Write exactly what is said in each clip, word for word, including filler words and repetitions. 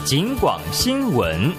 警广新闻。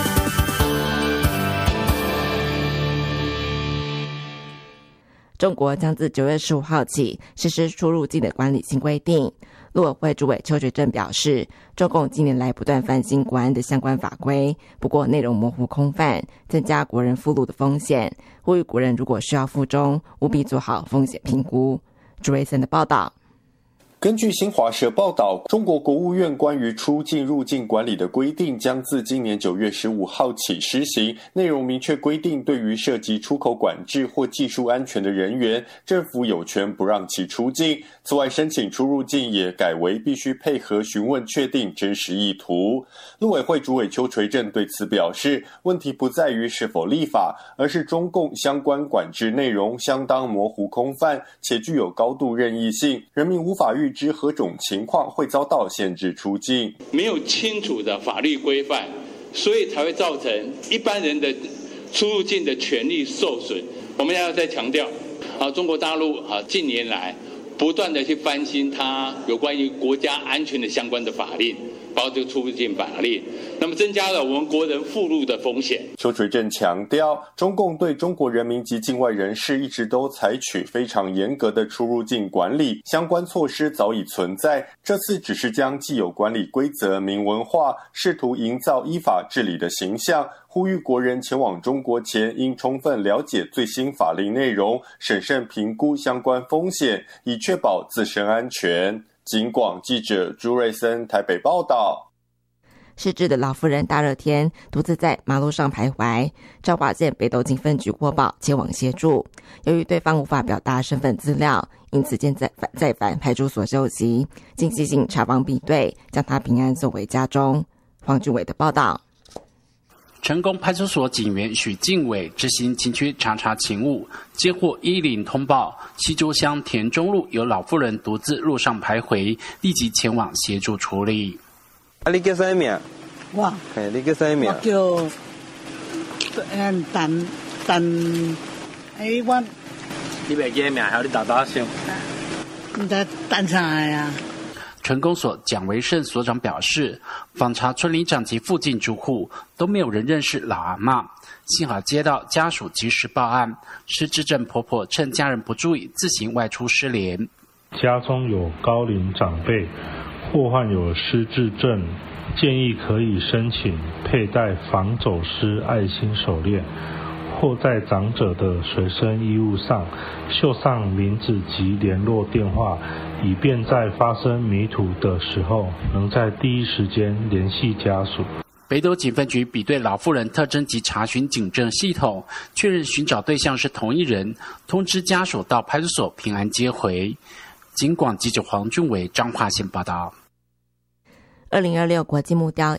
中国将自九月十五号起实施出入境的管理新规定。陆委会主委邱垂正表示，中共近年来不断翻新国安的相关法规，不过内容模糊空泛，增加国人赴陆的风险，呼吁国人如果需要赴中，务必做好风险评估。朱瑞森的报道。 根据新华社报道，中国国务院关于出境入境管理的规定将自今年九月十五号起施行，内容明确规定，对于涉及出口管制或技术安全的人员，政府有权不让其出境。此外，申请出入境也改为必须配合询问确定真实意图。陆委会主委邱垂正对此表示，问题不在于是否立法，而是中共相关管制内容相当模糊空泛，且具有高度任意性，人民无法预知何种情况会遭到限制出境。 没有清楚的法律规范，所以才会造成一般人的出入境的权利受损。我们要再强调，啊，中国大陆啊近年来不断的去翻新它有关于国家安全的相关的法令，包括这个出入境法令，那么增加了我们国人赴陆的风险。 邱垂正强调，中共对中国人民及境外人士一直都采取非常严格的出入境管理，相关措施早已存在，这次只是将既有管理规则明文化，试图营造依法治理的形象，呼吁国人前往中国前应充分了解最新法令内容，审慎评估相关风险，以确保自身安全。警广记者朱瑞森台北报道。 失智的老妇人大热天独自在马路上徘徊，彰化县北斗警分局获报前往协助，由于对方无法表达身份资料，因此现在在返派出所休息，经细心查访比对，将他平安送回家中。黄俊伟的报道。 成功派出所警员许敬伟执行情区查查勤务，接获一一零通报，西周乡田中路有老妇人独自路上徘徊，立即前往协助处理。 啊，你叫啥名？ 我， 嘿，你叫啥名？ 我叫嗯陈陈，哎我。 你袂记名，还有你大大声。 你在干啥呀？ 成功所蒋维胜所长表示，访查村里长及附近住户都没有人认识老阿嬷，幸好接到家属及时报案，失智症婆婆趁家人不注意自行外出失联。 家中有高龄长辈或患有失智症，建议可以申请佩戴防走失爱心手链，或在长者的随身衣物上绣上名字及联络电话，以便在发生迷途的时候能在第一时间联系家属。 北斗警分局比对老妇人特征及查询警政系统，确认寻找对象是同一人，通知家属到派出所平安接回。警广记者黄俊伟彰化县报道。 二零二六国际木雕